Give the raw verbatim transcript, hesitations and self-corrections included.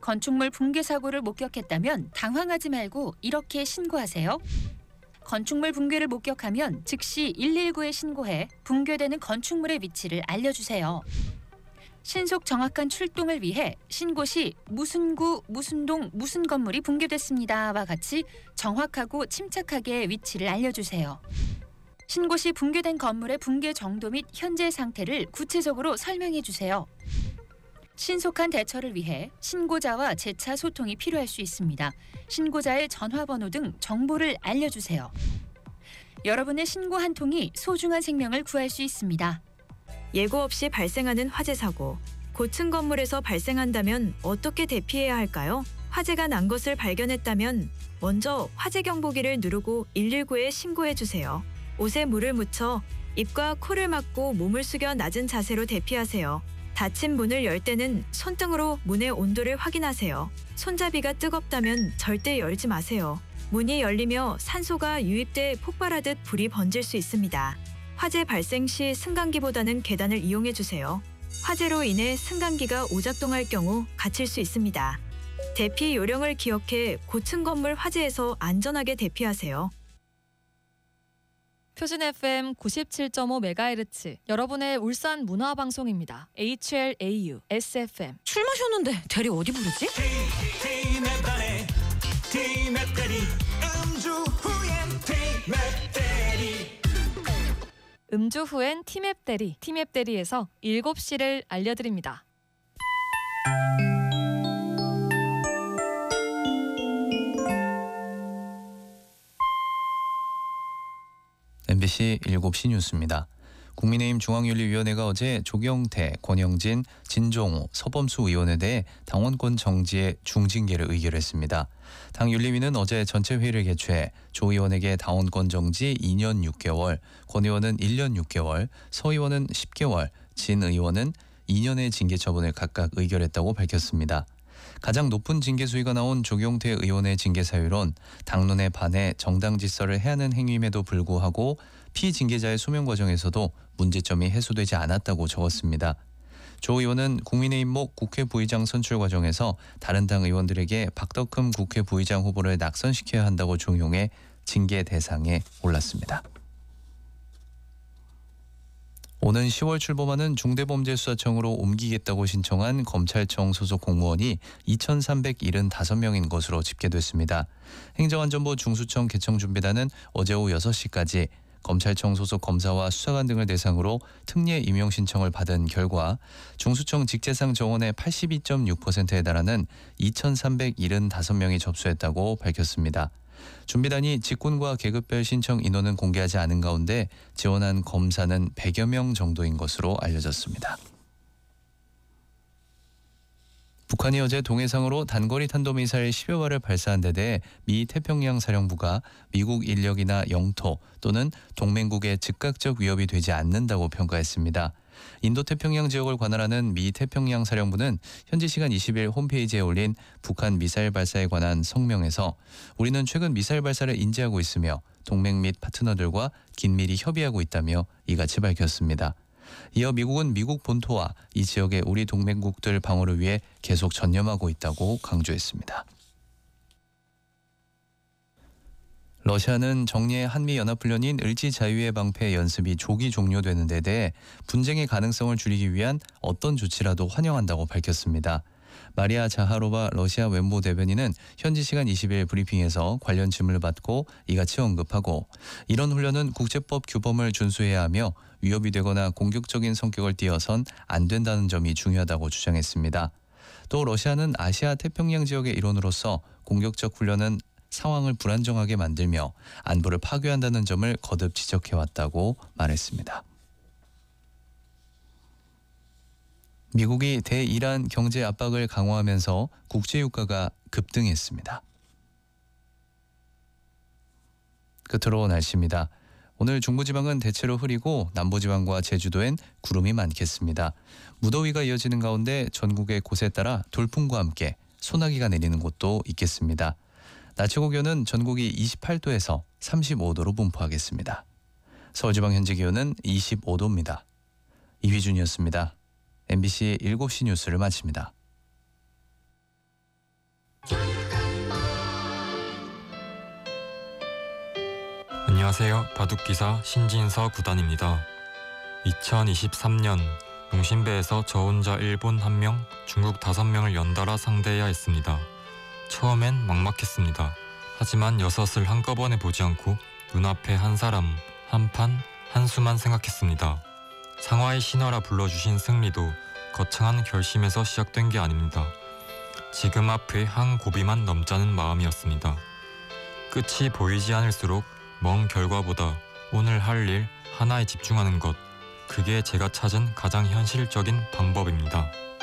건축물 붕괴 사고를 목격했다면 당황하지 말고 이렇게 신고하세요. 건축물 붕괴를 목격하면 즉시 일일구에 신고해 붕괴되는 건축물의 위치를 알려주세요. 신속 정확한 출동을 위해 신고 시 무슨 구, 무슨 동, 무슨 건물이 붕괴됐습니다와 같이 정확하고 침착하게 위치를 알려주세요. 신고 시 붕괴된 건물의 붕괴 정도 및 현재 상태를 구체적으로 설명해 주세요. 신속한 대처를 위해 신고자와 재차 소통이 필요할 수 있습니다. 신고자의 전화번호 등 정보를 알려주세요. 여러분의 신고 한 통이 소중한 생명을 구할 수 있습니다. 예고 없이 발생하는 화재 사고. 고층 건물에서 발생한다면 어떻게 대피해야 할까요? 화재가 난 것을 발견했다면 먼저 화재 경보기를 누르고 일일구에 신고해 주세요. 옷에 물을 묻혀 입과 코를 막고 몸을 숙여 낮은 자세로 대피하세요. 닫힌 문을 열 때는 손등으로 문의 온도를 확인하세요. 손잡이가 뜨겁다면 절대 열지 마세요. 문이 열리며 산소가 유입돼 폭발하듯 불이 번질 수 있습니다. 화재 발생 시 승강기보다는 계단을 이용해 주세요. 화재로 인해 승강기가 오작동할 경우 갇힐 수 있습니다. 대피 요령을 기억해 고층 건물 화재에서 안전하게 대피하세요. 표준 에프엠 구십칠 점 오 메가헤르츠 여러분의 울산 문화방송입니다. 에이치엘에이유 에스에프엠. 술 마셨는데 대리 어디 부르지? 음주 후엔 티맵 대리, 티맵 대리에서 일곱 시를 알려드립니다. 엠비씨 일곱 시 뉴스입니다. 국민의힘 중앙윤리위원회가 어제 조경태, 권영진, 진종우, 서범수 의원에 대해 당원권 정지의 중징계를 의결했습니다. 당 윤리위는 어제 전체 회의를 개최해 조 의원에게 당원권 정지 이 년 육 개월, 권 의원은 일 년 육 개월, 서 의원은 십 개월, 진 의원은 이 년의 징계 처분을 각각 의결했다고 밝혔습니다. 가장 높은 징계 수위가 나온 조경태 의원의 징계 사유론 당론에 반해 정당 질서를 해하는 행위임에도 불구하고 피징계자의 소명 과정에서도 문제점이 해소되지 않았다고 적었습니다. 조 의원은 국민의힘 목 국회 부의장 선출 과정에서 다른 당 의원들에게 박덕흠 국회 부의장 후보를 낙선시켜야 한다고 종용해 징계 대상에 올랐습니다. 오는 시월 출범하는 중대범죄수사청으로 옮기겠다고 신청한 검찰청 소속 공무원이 이천삼백칠십오 명인 것으로 집계됐습니다. 행정안전부 중수청 개청준비단은 어제 오후 여섯 시까지 검찰청 소속 검사와 수사관 등을 대상으로 특례 임용 신청을 받은 결과 중수청 직제상 정원의 팔십이 점 육 퍼센트에 달하는 이천삼백칠십오 명이 접수했다고 밝혔습니다. 준비단이 직군과 계급별 신청 인원은 공개하지 않은 가운데 지원한 검사는 백여 명 정도인 것으로 알려졌습니다. 북한이 어제 동해상으로 단거리 탄도미사일 십여 발을 발사한 데 대해 미 태평양 사령부가 미국 인력이나 영토 또는 동맹국에 즉각적 위협이 되지 않는다고 평가했습니다. 인도태평양 지역을 관할하는 미 태평양 사령부는 현지 시간 이십 일 홈페이지에 올린 북한 미사일 발사에 관한 성명에서 우리는 최근 미사일 발사를 인지하고 있으며 동맹 및 파트너들과 긴밀히 협의하고 있다며 이같이 밝혔습니다. 이어 미국은 미국 본토와 이 지역의 우리 동맹국들 방어를 위해 계속 전념하고 있다고 강조했습니다. 러시아는 정례 한미연합훈련인 을지자유의 방패 연습이 조기 종료되는 데 대해 분쟁의 가능성을 줄이기 위한 어떤 조치라도 환영한다고 밝혔습니다. 마리아 자하로바 러시아 외무부 대변인은 현지 시간 이십 일 브리핑에서 관련 질문을 받고 이같이 언급하고 이런 훈련은 국제법 규범을 준수해야 하며 위협이 되거나 공격적인 성격을 띠어선 안 된다는 점이 중요하다고 주장했습니다. 또 러시아는 아시아 태평양 지역의 일원으로서 공격적 훈련은 상황을 불안정하게 만들며 안보를 파괴한다는 점을 거듭 지적해왔다고 말했습니다. 미국이 대이란 경제 압박을 강화하면서 국제유가가 급등했습니다. 끝으로 날씨입니다. 오늘 중부지방은 대체로 흐리고 남부지방과 제주도엔 구름이 많겠습니다. 무더위가 이어지는 가운데 전국의 곳에 따라 돌풍과 함께 소나기가 내리는 곳도 있겠습니다. 낮 최고 기온은 전국이 이십팔 도에서 삼십오 도로 분포하겠습니다. 서울지방 현재 기온은 이십오 도입니다. 이휘준이었습니다. 엠비씨 일곱 시 뉴스를 마칩니다. 안녕하세요. 바둑기사 신진서 구단입니다. 이천이십삼 년 농심배에서 저 혼자 일본 한 명, 중국 다섯 명을 연달아 상대해야 했습니다. 처음엔 막막했습니다. 하지만 여섯을 한꺼번에 보지 않고 눈앞에 한 사람, 한 판, 한 수만 생각했습니다. 상하이 신화라 불러주신 승리도 거창한 결심에서 시작된 게 아닙니다. 지금 앞에 한 고비만 넘자는 마음이었습니다. 끝이 보이지 않을수록 먼 결과보다 오늘 할 일 하나에 집중하는 것, 그게 제가 찾은 가장 현실적인 방법입니다.